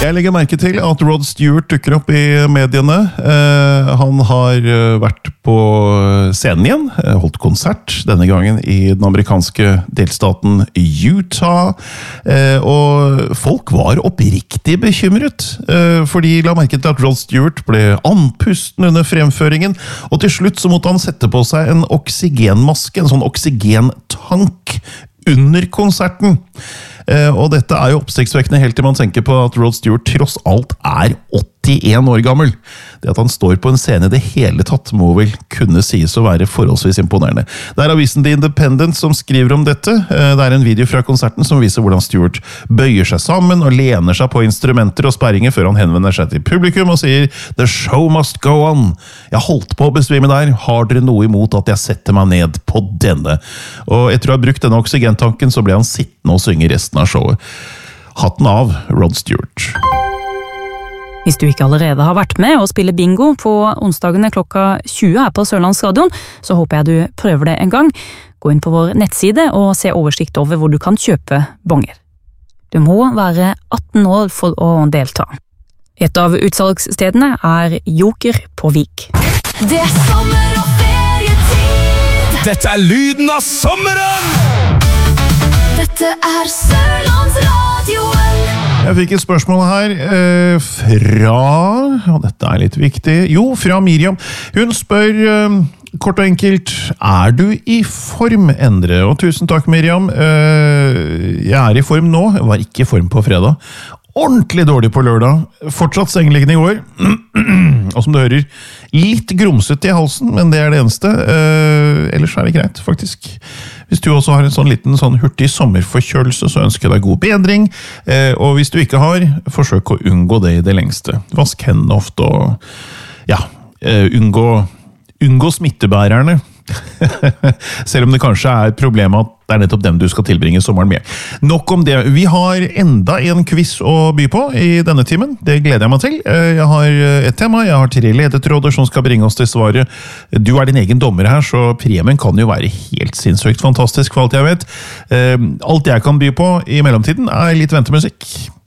Jeg legger merke til at Rod Stewart dukker opp i mediene. Han har vært på scenen igjen, holdt konsert, denne gangen i den amerikanske delstaten Utah. Og folk var oppriktig bekymret, for de la merke til at Rod Stewart ble andpusten under fremføringen, og til slutt så måtte han sette på seg en oksygenmaske, en sånn oksygentank, under konserten. Og dette er jo oppsiktsvekkende helt til man tenker på at Rod Stewart tross alt er 81 år gammel. Det at han står på en scene i det hele tatt må vel kunne sies å være forholdsvis imponerende. Det er avisen The Independent som skriver om dette. Det er en video fra konserten som viser hvordan Stewart bøyer seg sammen og lener seg på instrumenter og sperringer før han henvender seg til publikum og sier «The show must go on! Jeg holdt på å besvime der. Har dere noe imot at jeg setter meg ned på denne?» Og etter å ha brukt denne oksygentanken så ble han sittende og synge resten av showet. Hatten av, Rod Stewart. Hvis du ikke allerede har vært med og spiller bingo på onsdagene klokka 20 her på Sørlandsradion, så håper jeg du prøver det en gang. Gå inn på vår nettside og se oversikt over hvor du kan kjøpe bonger. Du må være 18 år for å delta. Et av utsalgsstedene er Joker på Vik. Det er sommer og ferietid. Dette er lyden av sommeren! Dette er Sørlandsradioen. Jeg fikk et spørsmål her fra, og dette er litt viktig, fra Miriam. Hun spør kort og enkelt, er du i form, Endre? Og tusen takk, Miriam. Jeg er i form nå, jeg var ikke i form på fredag. Ordentlig dårlig på lørdag, fortsatt sengeliggende i går, og som du hører, litt grumset i halsen, men det er det eneste. Ellers er det greit, faktisk. Hvis du også har en sånn liten hurtig sommerforkjølelse, så ønsker jeg deg god bedring, og hvis du ikke har, forsøk å unngå det i det lengste. Vask hendene ofte, og unngå smittebærerne. Selv om det kanskje er problemet at det er nettopp dem du skal tilbringe sommeren med. Nok om det. Vi har enda en quiz å by på i denne timen. Det gleder jeg meg til. Jeg har et tema, jeg har 3 ledetråder som skal bringe oss til svaret. Du er din egen dommer her, så premien kan jo være helt sinnssykt fantastisk for alt jeg vet. Alt jeg kan by på i mellomtiden er litt ventemusikk.